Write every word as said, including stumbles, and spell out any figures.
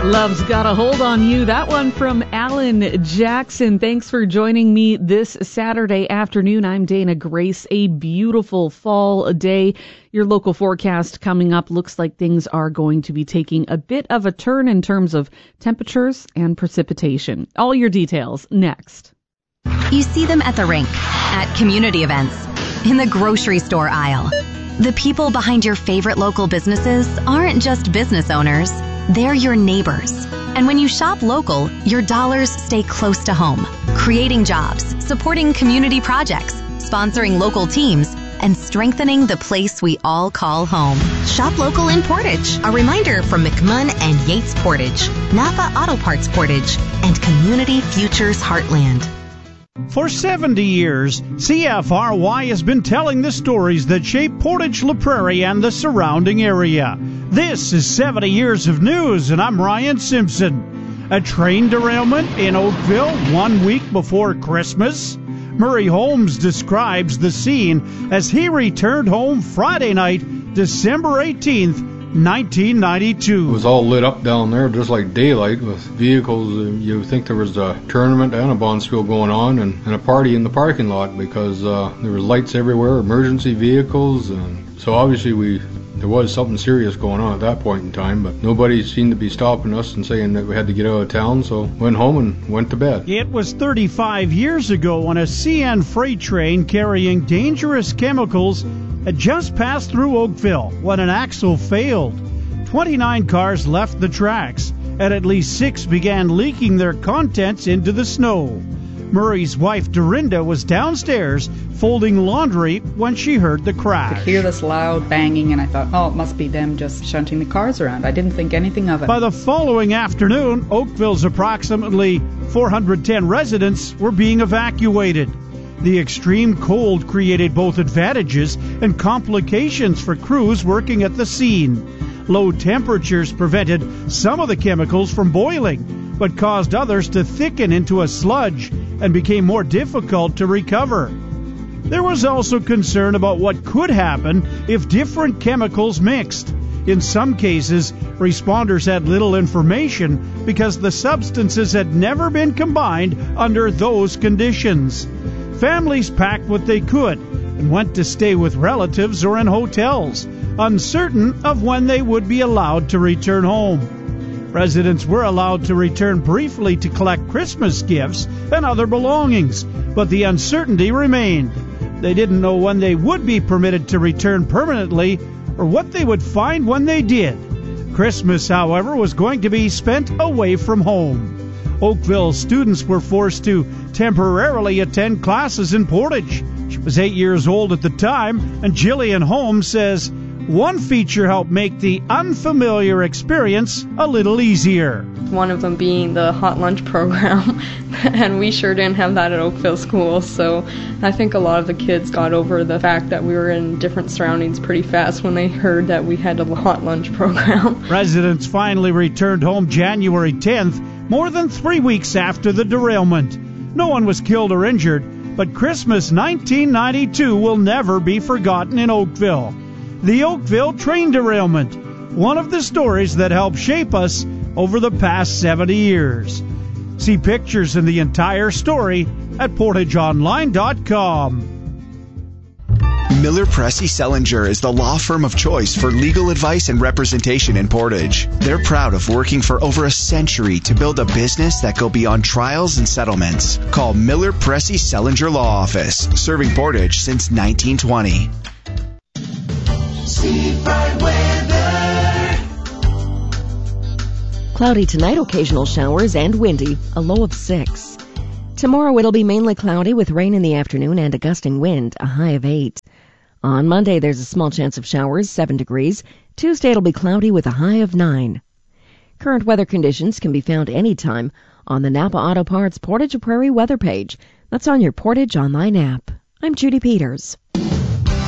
Love's Got a Hold on You. That one from Alan Jackson. Thanks for joining me this Saturday afternoon. I'm Dana Grace. A beautiful fall day. Your local forecast coming up looks like things are going to be taking a bit of a turn in terms of temperatures and precipitation. All your details next. You see them at the rink, at community events, in the grocery store aisle. The people behind your favorite local businesses aren't just business owners. They're your neighbors. And when you shop local, your dollars stay close to home, creating jobs, supporting community projects, sponsoring local teams, and strengthening the place we all call home. Shop local in Portage. A reminder from McMunn and Yates Portage, Napa Auto Parts Portage, and Community Futures Heartland. For seventy years, C F R Y has been telling the stories that shape Portage La Prairie and the surrounding area. This is seventy years of news, and I'm Ryan Simpson. A train derailment in Oakville one week before Christmas? Murray Holmes describes the scene as he returned home Friday night, December eighteenth, nineteen ninety-two. It was all lit up down there just like daylight with vehicles. You think there was a tournament and a bonspiel going on and, and a party in the parking lot because uh, there was lights everywhere, emergency vehicles, and so obviously we there was something serious going on at that point in time, but nobody seemed to be stopping us and saying that we had to get out of town, so went home and went to bed. It was thirty-five years ago when a C N freight train carrying dangerous chemicals had just passed through Oakville when an axle failed. twenty-nine cars left the tracks, and at least six began leaking their contents into the snow. Murray's wife, Dorinda, was downstairs folding laundry when she heard the crash. I could hear this loud banging, and I thought, oh, it must be them just shunting the cars around. I didn't think anything of it. By the following afternoon, Oakville's approximately four hundred ten residents were being evacuated. The extreme cold created both advantages and complications for crews working at the scene. Low temperatures prevented some of the chemicals from boiling, but caused others to thicken into a sludge and became more difficult to recover. There was also concern about what could happen if different chemicals mixed. In some cases, responders had little information because the substances had never been combined under those conditions. Families packed what they could and went to stay with relatives or in hotels, uncertain of when they would be allowed to return home. Residents were allowed to return briefly to collect Christmas gifts and other belongings, but the uncertainty remained. They didn't know when they would be permitted to return permanently or what they would find when they did. Christmas, however, was going to be spent away from home. Oakville students were forced to temporarily attend classes in Portage. She was eight years old at the time, and Jillian Holmes says one feature helped make the unfamiliar experience a little easier. One of them being the hot lunch program, and we sure didn't have that at Oakville School, so I think a lot of the kids got over the fact that we were in different surroundings pretty fast when they heard that we had a hot lunch program. Residents finally returned home January tenth, more than three weeks after the derailment. No one was killed or injured, but Christmas nineteen ninety-two will never be forgotten in Oakville. The Oakville train derailment, one of the stories that helped shape us over the past seventy years. See pictures and the entire story at portage online dot com. Miller Pressey Sellinger is the law firm of choice for legal advice and representation in Portage. They're proud of working for over a century to build a business that go beyond trials and settlements. Call Miller Pressey Sellinger Law Office, serving Portage since nineteen twenty. Seafront weather. Cloudy tonight, occasional showers and windy, a low of six. Tomorrow it'll be mainly cloudy with rain in the afternoon and a gusting wind, a high of eight. On Monday there's a small chance of showers, seven degrees. Tuesday it'll be cloudy with a high of nine. Current weather conditions can be found anytime on the Napa Auto Parts Portage Prairie weather page. That's on your Portage Online app. I'm Judy Peters.